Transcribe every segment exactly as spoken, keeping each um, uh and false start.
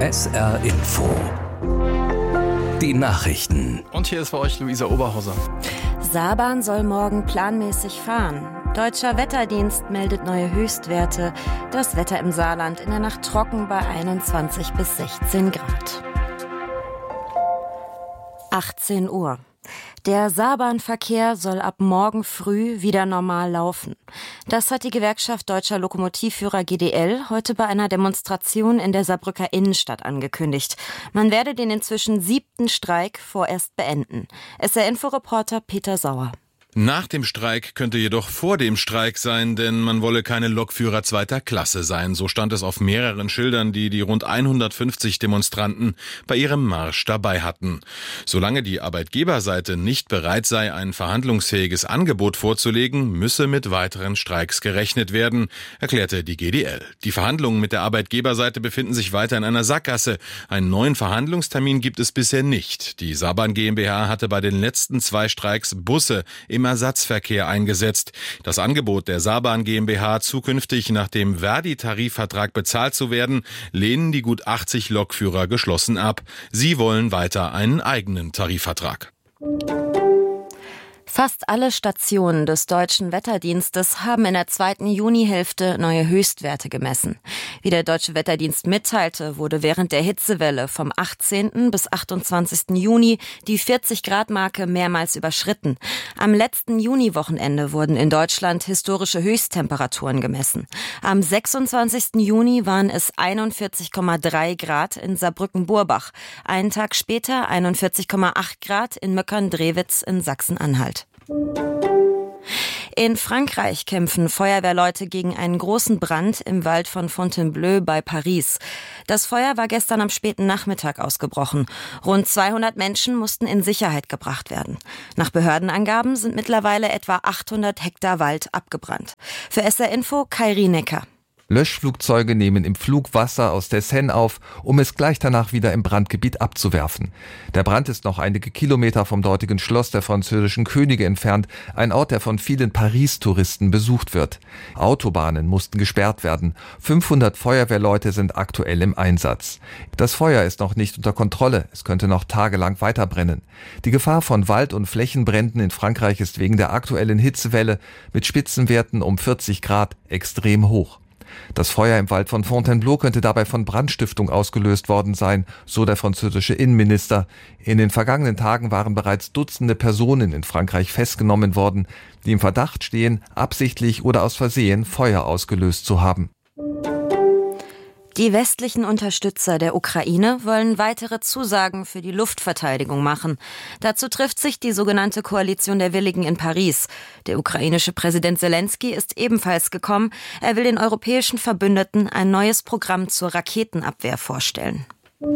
S R Info. Die Nachrichten. Und hier ist für euch Luisa Oberhauser. Saarbahn soll morgen planmäßig fahren. Deutscher Wetterdienst meldet neue Höchstwerte. Das Wetter im Saarland in der Nacht trocken bei einundzwanzig bis sechzehn Grad. achtzehn Uhr. Der Saarbahnverkehr soll ab morgen früh wieder normal laufen. Das hat die Gewerkschaft Deutscher Lokomotivführer G D L heute bei einer Demonstration in der Saarbrücker Innenstadt angekündigt. Man werde den inzwischen siebten Streik vorerst beenden. S R-Info-Reporter Peter Sauer. Nach dem Streik könnte jedoch vor dem Streik sein, denn man wolle keine Lokführer zweiter Klasse sein. So stand es auf mehreren Schildern, die die rund hundertfünfzig Demonstranten bei ihrem Marsch dabei hatten. Solange die Arbeitgeberseite nicht bereit sei, ein verhandlungsfähiges Angebot vorzulegen, müsse mit weiteren Streiks gerechnet werden, erklärte die G D L. Die Verhandlungen mit der Arbeitgeberseite befinden sich weiter in einer Sackgasse. Einen neuen Verhandlungstermin gibt es bisher nicht. Die Saarbahn GmbH hatte bei den letzten zwei Streiks Busse im Ersatzverkehr eingesetzt. Das Angebot der Saarbahn GmbH, zukünftig nach dem Verdi-Tarifvertrag bezahlt zu werden, lehnen die gut achtzig Lokführer geschlossen ab. Sie wollen weiter einen eigenen Tarifvertrag. Fast alle Stationen des Deutschen Wetterdienstes haben in der zweiten Junihälfte neue Höchstwerte gemessen. Wie der Deutsche Wetterdienst mitteilte, wurde während der Hitzewelle vom achtzehnten bis achtundzwanzigsten Juni die vierzig-Grad-Marke mehrmals überschritten. Am letzten Juniwochenende wurden in Deutschland historische Höchsttemperaturen gemessen. Am sechsundzwanzigsten Juni waren es einundvierzig Komma drei Grad in Saarbrücken-Burbach. Einen Tag später einundvierzig Komma acht Grad in Möckern-Drewitz in Sachsen-Anhalt. In Frankreich kämpfen Feuerwehrleute gegen einen großen Brand im Wald von Fontainebleau bei Paris. Das Feuer war gestern am späten Nachmittag ausgebrochen. Rund zweihundert Menschen mussten in Sicherheit gebracht werden. Nach Behördenangaben sind mittlerweile etwa achthundert Hektar Wald abgebrannt. Für S R Info Kairi Necker. Löschflugzeuge nehmen im Flug Wasser aus der Seine auf, um es gleich danach wieder im Brandgebiet abzuwerfen. Der Brand ist noch einige Kilometer vom dortigen Schloss der französischen Könige entfernt, ein Ort, der von vielen Paris-Touristen besucht wird. Autobahnen mussten gesperrt werden. fünfhundert Feuerwehrleute sind aktuell im Einsatz. Das Feuer ist noch nicht unter Kontrolle. Es könnte noch tagelang weiterbrennen. Die Gefahr von Wald- und Flächenbränden in Frankreich ist wegen der aktuellen Hitzewelle mit Spitzenwerten um vierzig Grad extrem hoch. Das Feuer im Wald von Fontainebleau könnte dabei von Brandstiftung ausgelöst worden sein, so der französische Innenminister. In den vergangenen Tagen waren bereits Dutzende Personen in Frankreich festgenommen worden, die im Verdacht stehen, absichtlich oder aus Versehen Feuer ausgelöst zu haben. Die westlichen Unterstützer der Ukraine wollen weitere Zusagen für die Luftverteidigung machen. Dazu trifft sich die sogenannte Koalition der Willigen in Paris. Der ukrainische Präsident Selenskyj ist ebenfalls gekommen. Er will den europäischen Verbündeten ein neues Programm zur Raketenabwehr vorstellen.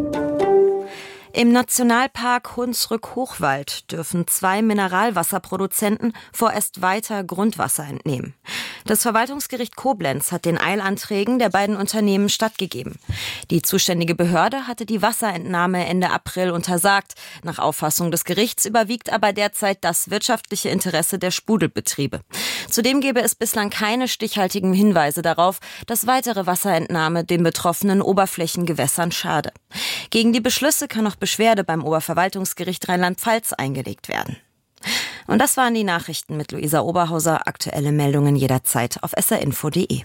Im Nationalpark Hunsrück-Hochwald dürfen zwei Mineralwasserproduzenten vorerst weiter Grundwasser entnehmen. Das Verwaltungsgericht Koblenz hat den Eilanträgen der beiden Unternehmen stattgegeben. Die zuständige Behörde hatte die Wasserentnahme Ende April untersagt. Nach Auffassung des Gerichts überwiegt aber derzeit das wirtschaftliche Interesse der Sprudelbetriebe. Zudem gebe es bislang keine stichhaltigen Hinweise darauf, dass weitere Wasserentnahme den betroffenen Oberflächengewässern schade. Gegen die Beschlüsse kann noch Beschwerde beim Oberverwaltungsgericht Rheinland-Pfalz eingelegt werden. Und das waren die Nachrichten mit Luisa Oberhauser. Aktuelle Meldungen jederzeit auf s r info punkt d e.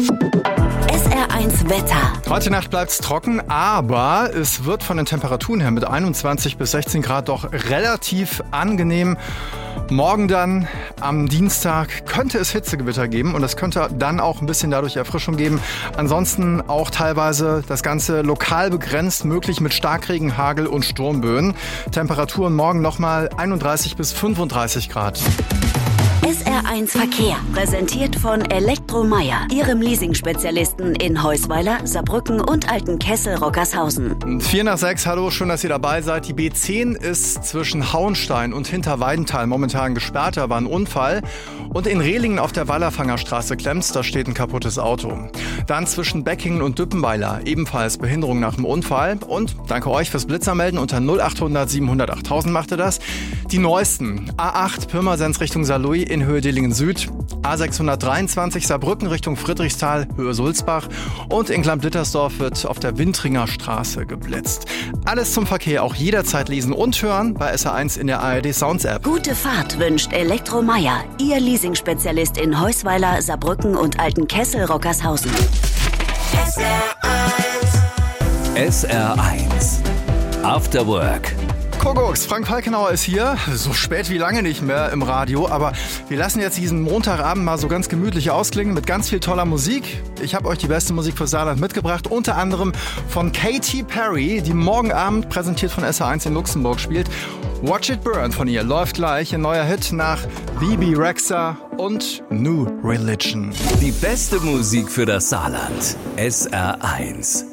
S R eins Wetter. Heute Nacht bleibt es trocken, aber es wird von den Temperaturen her mit einundzwanzig bis sechzehn Grad doch relativ angenehm. Morgen dann, am Dienstag, könnte es Hitzegewitter geben und es könnte dann auch ein bisschen dadurch Erfrischung geben. Ansonsten auch teilweise das Ganze lokal begrenzt, möglich mit Starkregen, Hagel und Sturmböen. Temperaturen morgen nochmal einunddreißig bis fünfunddreißig Grad. S R eins Verkehr, präsentiert von Elektromeier, Ihrem Leasing-Spezialisten in Heusweiler, Saarbrücken und Altenkessel-Rockershausen. vier nach sechs, hallo, schön, dass ihr dabei seid. Die B zehn ist zwischen Hauenstein und Hinterweidenthal momentan gesperrt, da war ein Unfall. Und in Rehlingen auf der Wallerfangerstraße klemmt's, da steht ein kaputtes Auto. Dann zwischen Beckingen und Düppenweiler ebenfalls Behinderung nach dem Unfall. Und danke euch fürs Blitzermelden unter null achthundert siebenhundert achttausend machte das. Die neuesten A acht Pirmasens Richtung Saarlouis in zehn Höhe Dillingen Süd, A sechshundertdreiundzwanzig Saarbrücken Richtung Friedrichsthal, Höhe Sulzbach und in Klamm-Dittersdorf wird auf der Wintringer Straße geblitzt. Alles zum Verkehr auch jederzeit lesen und hören bei S R eins in der A R D Sounds App. Gute Fahrt wünscht Elektromeier, Ihr Leasingspezialist in Heusweiler, Saarbrücken und Altenkessel-Rockershausen. S R eins After Work. Kuckucks, Frank Falkenauer ist hier, so spät wie lange nicht mehr im Radio, aber wir lassen jetzt diesen Montagabend mal so ganz gemütlich ausklingen mit ganz viel toller Musik. Ich habe euch die beste Musik für Saarland mitgebracht, unter anderem von Katy Perry, die morgen Abend präsentiert von S R eins in Luxemburg spielt. Watch It Burn von ihr läuft gleich, ein neuer Hit nach Bebe Rexha und New Religion. Die beste Musik für das Saarland. S R eins.